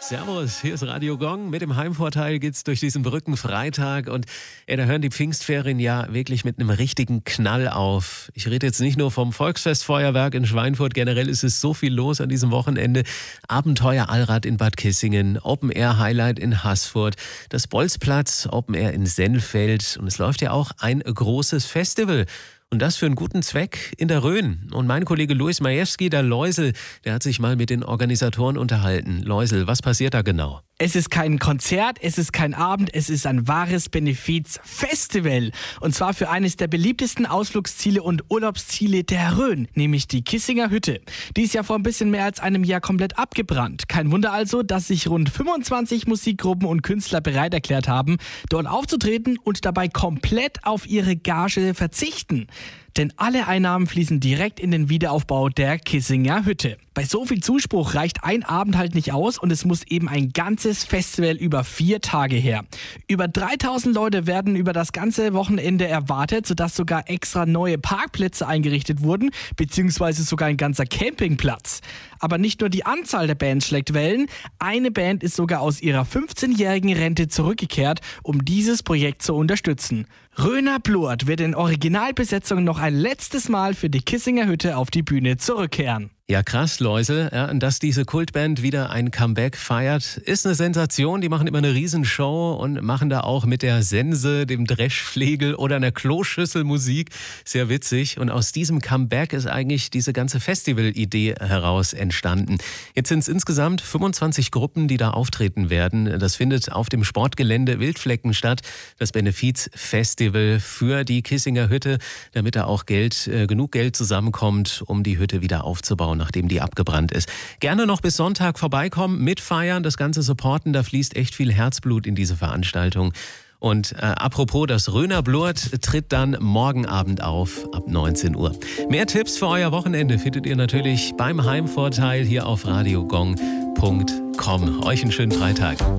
Servus, hier ist Radio Gong. Mit dem Heimvorteil geht's durch diesen Brückenfreitag und da hören die Pfingstferien ja wirklich mit einem richtigen Knall auf. Ich rede jetzt nicht nur vom Volksfestfeuerwerk in Schweinfurt, generell ist es so viel los an diesem Wochenende. Abenteuer Allrad in Bad Kissingen, Open Air Highlight in Haßfurt, das Bolzplatz Open Air in Sennfeld und es läuft ja auch ein großes Festival. Und das für einen guten Zweck in der Rhön. Und mein Kollege Luis Majewski, der Läusel, der hat sich mal mit den Organisatoren unterhalten. Läusel, was passiert da genau? Es ist kein Konzert, es ist kein Abend, es ist ein wahres Benefiz-Festival. Und zwar für eines der beliebtesten Ausflugsziele und Urlaubsziele der Rhön, nämlich die Kissinger Hütte. Die ist ja vor ein bisschen mehr als einem Jahr komplett abgebrannt. Kein Wunder also, dass sich rund 25 Musikgruppen und Künstler bereit erklärt haben, dort aufzutreten und dabei komplett auf ihre Gage verzichten. Denn alle Einnahmen fließen direkt in den Wiederaufbau der Kissinger Hütte. Bei so viel Zuspruch reicht ein Abend halt nicht aus und es muss eben ein ganzes Festival über 4 Tage her. Über 3000 Leute werden über das ganze Wochenende erwartet, sodass sogar extra neue Parkplätze eingerichtet wurden, beziehungsweise sogar ein ganzer Campingplatz. Aber nicht nur die Anzahl der Bands schlägt Wellen, eine Band ist sogar aus ihrer 15-jährigen Rente zurückgekehrt, um dieses Projekt zu unterstützen. Röner Blurt wird in Originalbesetzung noch ein letztes Mal für die Kissinger Hütte auf die Bühne zurückkehren. Ja, krass, Läusel. Ja, und dass diese Kultband wieder ein Comeback feiert, ist eine Sensation. Die machen immer eine Riesenshow und machen da auch mit der Sense, dem Dreschflegel oder einer Kloschüssel Musik. Sehr witzig. Und aus diesem Comeback ist eigentlich diese ganze Festival-Idee heraus entstanden. Jetzt sind es insgesamt 25 Gruppen, die da auftreten werden. Das findet auf dem Sportgelände Wildflecken statt. Das Benefiz-Festival für die Kissinger Hütte, damit da auch genug Geld zusammenkommt, um die Hütte wieder aufzubauen, nachdem die abgebrannt ist. Gerne noch bis Sonntag vorbeikommen, mitfeiern, das Ganze supporten, da fließt echt viel Herzblut in diese Veranstaltung. Und apropos, das Röner Blurt tritt dann morgen Abend auf, ab 19 Uhr. Mehr Tipps für euer Wochenende findet ihr natürlich beim Heimvorteil hier auf radiogong.com. Euch einen schönen Freitag.